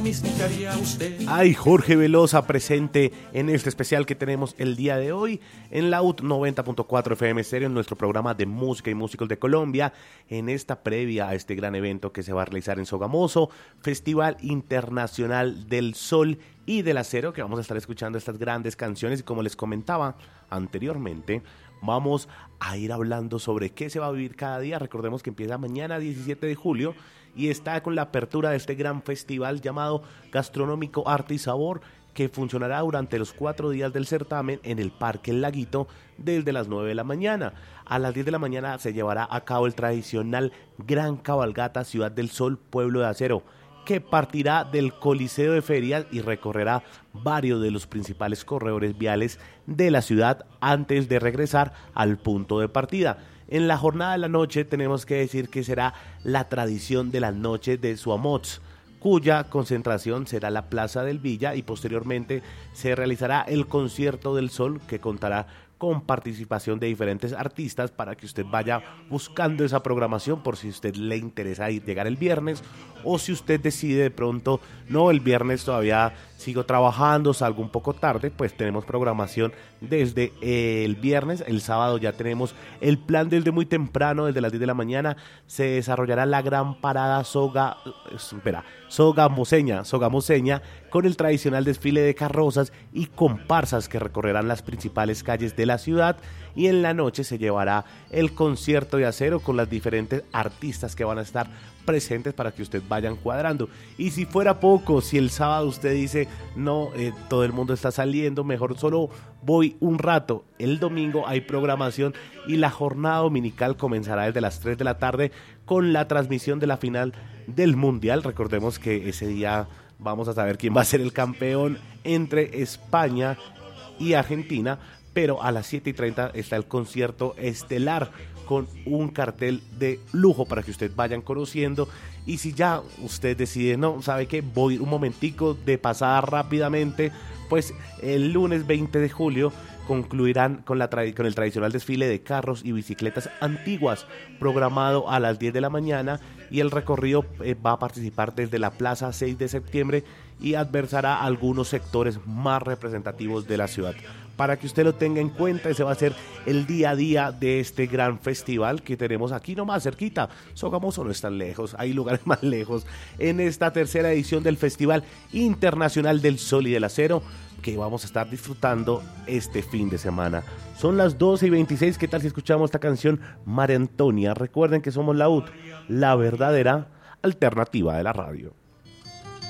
Ay, Jorge Velosa presente en este especial que tenemos el día de hoy en la UT 90.4 FM Stereo, en nuestro programa de música y músicos de Colombia, en esta previa a este gran evento que se va a realizar en Sogamoso, Festival Internacional del Sol y del Acero, que vamos a estar escuchando estas grandes canciones y como les comentaba anteriormente, vamos a ir hablando sobre qué se va a vivir cada día. Recordemos que empieza mañana 17 de julio y está con la apertura de este gran festival llamado Gastronómico Arte y Sabor, que funcionará durante los 4 días del certamen en el Parque El Laguito desde las 9 de la mañana. A las 10 de la mañana se llevará a cabo el tradicional Gran Cabalgata Ciudad del Sol, Pueblo de Acero, que partirá del Coliseo de Ferias y recorrerá varios de los principales corredores viales de la ciudad antes de regresar al punto de partida. En la jornada de la noche tenemos que decir que será la tradición de la noche de Suamots, cuya concentración será la Plaza del Villa y posteriormente se realizará el Concierto del Sol, que contará con participación de diferentes artistas para que usted vaya buscando esa programación por si a usted le interesa llegar el viernes o si usted decide de pronto, no, el viernes todavía sigo trabajando, salgo un poco tarde, pues tenemos programación desde el viernes. El sábado ya tenemos el plan desde muy temprano, desde las 10 de la mañana se desarrollará la gran parada sogamoseña con el tradicional desfile de carrozas y comparsas que recorrerán las principales calles de la ciudad, y en la noche se llevará el concierto de Acero con las diferentes artistas que van a estar presentes para que usted vayan cuadrando. Y si fuera poco, si el sábado usted dice no, todo el mundo está saliendo, mejor solo voy un rato, el domingo hay programación y la jornada dominical comenzará desde las 3 de la tarde con la transmisión de la final del Mundial. Recordemos que ese día vamos a saber quién va a ser el campeón entre España y Argentina, pero a las 7:30 está el concierto estelar con un cartel de lujo para que usted vayan conociendo. Y si ya usted decide, no, ¿sabe qué? Voy un momentico de pasada rápidamente, pues el lunes 20 de julio concluirán con el tradicional desfile de carros y bicicletas antiguas, programado a las 10 de la mañana, y el recorrido va a participar desde la Plaza 6 de septiembre y adversará algunos sectores más representativos de la ciudad. Para que usted lo tenga en cuenta, ese va a ser el día a día de este gran festival que tenemos aquí nomás cerquita. Sogamoso no es tan lejos, hay lugares más lejos, en esta tercera edición del Festival Internacional del Sol y del Acero, que vamos a estar disfrutando este fin de semana. Son las 12:26, ¿qué tal si escuchamos esta canción María Antonia? Recuerden que somos la UT, la verdadera alternativa de la radio.